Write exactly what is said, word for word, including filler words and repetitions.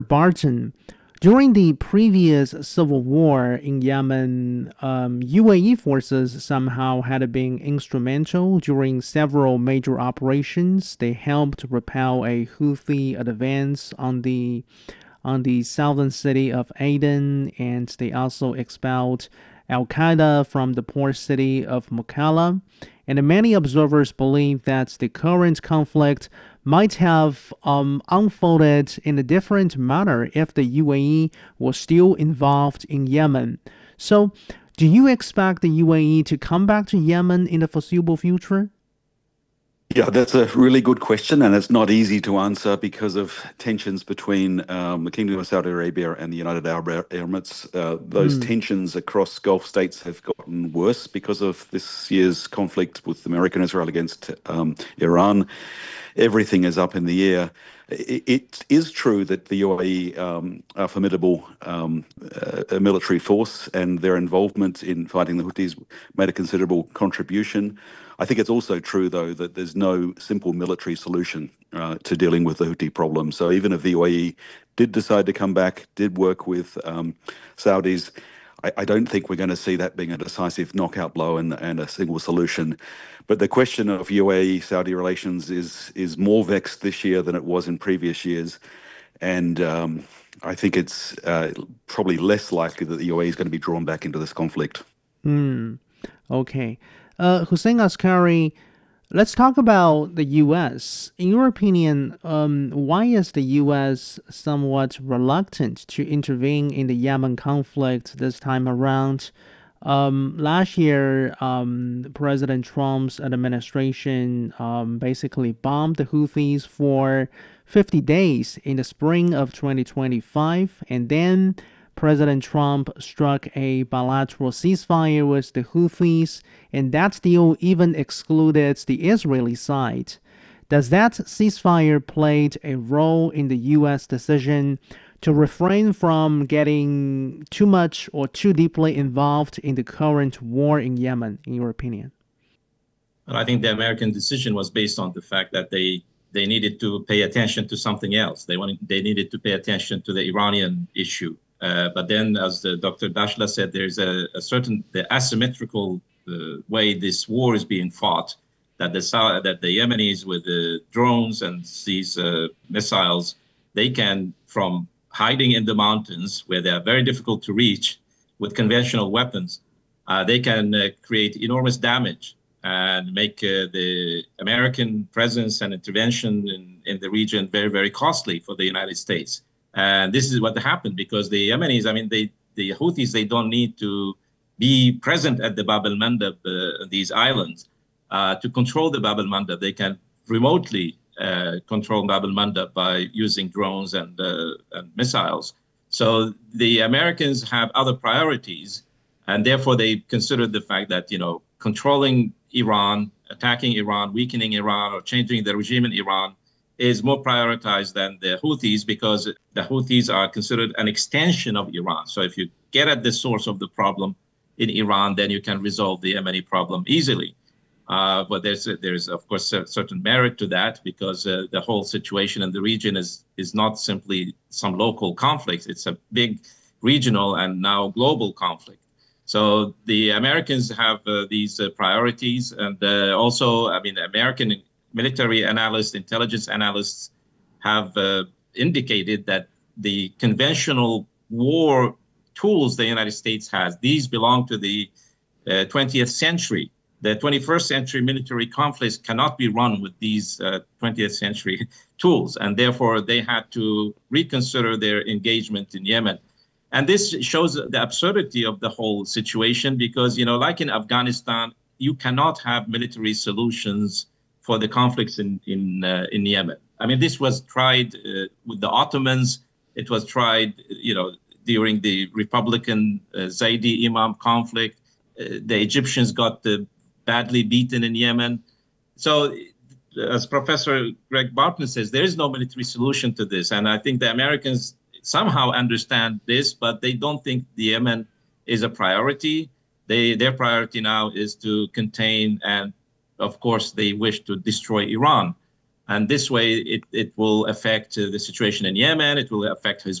Barton, during the previous civil war in Yemen, um, U A E forces somehow had been instrumental during several major operations. They helped repel a Houthi advance on the on the southern city of Aden, and they also expelled Al Qaeda from the port city of Mukalla. And many observers believe that the current conflict might have um, unfolded in a different manner if the U A E was still involved in Yemen. So, do you expect the U A E to come back to Yemen in the foreseeable future? Yeah, that's a really good question, and it's not easy to answer because of tensions between um, the Kingdom of Saudi Arabia and the United Arab Emirates. Uh, those Hmm. tensions across Gulf states have gotten worse because of this year's conflict with America and Israel against um, Iran. Everything is up in the air. It, it is true that the U A E um, are a formidable um, uh, a military force, and their involvement in fighting the Houthis made a considerable contribution. I think it's also true, though, that there's no simple military solution uh, to dealing with the Houthi problem. So even if the U A E did decide to come back, did work with um, Saudis, I, I don't think we're going to see that being a decisive knockout blow and, and a single solution. But the question of U A E-Saudi relations is is more vexed this year than it was in previous years, and um, I think it's uh, probably less likely that the U A E is going to be drawn back into this conflict. Hmm. Okay. Uh, Hussein Askari, let's talk about the U S. In your opinion, um, why is the U S somewhat reluctant to intervene in the Yemen conflict this time around? Um, last year, um, President Trump's administration um, basically bombed the Houthis for fifty days in the spring of twenty twenty-five, and then President Trump struck a bilateral ceasefire with the Houthis, and that deal even excluded the Israeli side. Does that ceasefire play a role in the U S decision to refrain from getting too much or too deeply involved in the current war in Yemen, in your opinion? And I think the American decision was based on the fact that they they needed to pay attention to something else. They wanted they needed to pay attention to the Iranian issue. Uh, but then, as the Doctor Dashla said, there's a, a certain the asymmetrical uh, way this war is being fought. That the that the Yemenis with the drones and these uh, missiles, they can from hiding in the mountains where they are very difficult to reach with conventional weapons, uh, they can uh, create enormous damage and make uh, the American presence and intervention in, in the region very, very costly for the United States. And this is what happened because the Yemenis, I mean, they, the Houthis, they don't need to be present at the Bab el-Mandeb, uh, these islands, uh, to control the Bab el-Mandeb. They can remotely uh, control Bab el-Mandeb by using drones and, uh, and missiles. So the Americans have other priorities, and therefore they considered the fact that, you know, controlling Iran, attacking Iran, weakening Iran, or changing the regime in Iran is more prioritized than the Houthis because the Houthis are considered an extension of Iran. So if you get at the source of the problem in Iran, then you can resolve the Yemeni problem easily. Uh, but there's, there's of course, a certain merit to that because uh, the whole situation in the region is, is not simply some local conflicts. It's a big regional and now global conflict. So the Americans have uh, these uh, priorities. And uh, also, I mean, American military analysts, intelligence analysts have uh, indicated that the conventional war tools the United States has, these belong to the uh, twentieth century. The twenty-first century military conflicts cannot be run with these uh, twentieth century tools. And therefore, they had to reconsider their engagement in Yemen. And this shows the absurdity of the whole situation because, you know, like in Afghanistan, you cannot have military solutions for the conflicts in in, uh, in Yemen. I mean, this was tried uh, with the Ottomans. It was tried, you know, during the Republican uh, Zaidi Imam conflict. Uh, the Egyptians got uh, badly beaten in Yemen. So, as Professor Greg Barton says, there is no military solution to this. And I think the Americans somehow understand this, but they don't think the Yemen is a priority. They, their priority now is to contain, and of course, they wish to destroy Iran. And this way, it, it will affect uh, the situation in Yemen. It will affect his